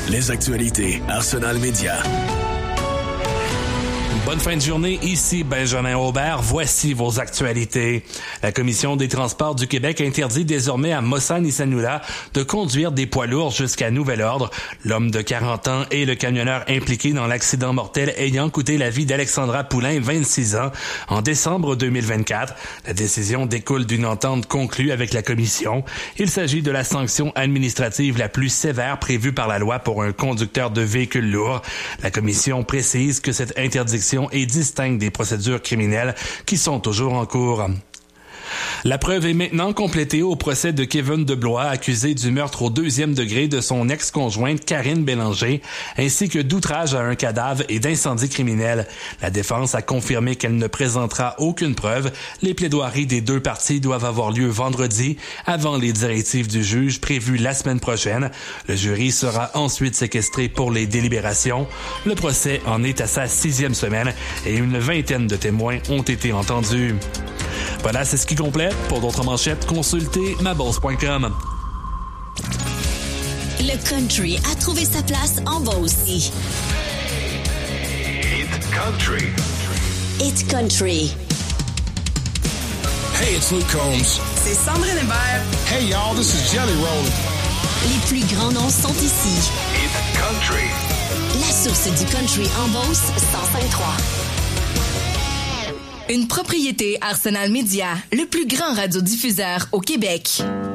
Les actualités Arsenal Média. Bonne fin de journée, ici Benjamin Aubert. Voici vos actualités. La Commission des transports du Québec interdit désormais à Mohsen Issanoula de conduire des poids lourds jusqu'à nouvel ordre. L'homme de 40 ans est le camionneur impliqué dans l'accident mortel ayant coûté la vie d'Alexandra Poulain, 26 ans, en décembre 2024. La décision découle d'une entente conclue avec la Commission. Il s'agit de la sanction administrative la plus sévère prévue par la loi pour un conducteur de véhicules lourds. La Commission précise que cette interdiction est distincte des procédures criminelles qui sont toujours en cours. La preuve est maintenant complétée au procès de Kevin Deblois, accusé du meurtre au 2e degré de son ex-conjointe Karine Bélanger, ainsi que d'outrage à un cadavre et d'incendie criminel. La défense a confirmé qu'elle ne présentera aucune preuve. Les plaidoiries des deux parties doivent avoir lieu vendredi, avant les directives du juge prévues la semaine prochaine. Le jury sera ensuite séquestré pour les délibérations. Le procès en est à sa 6e semaine et une vingtaine de témoins ont été entendus. Voilà, c'est ce qui complète. Pour d'autres manchettes, consultez mabosse.com. Le country a trouvé sa place en Beauce. Hit Country. Hit Country. Hey, it's Luke Combs. C'est Sandrine Hébert. Hey, y'all, this is Jelly Roll. Les plus grands noms sont ici. Hit Country. La source du country en Beauce, 105.3. Une propriété Arsenal Média, le plus grand radiodiffuseur au Québec.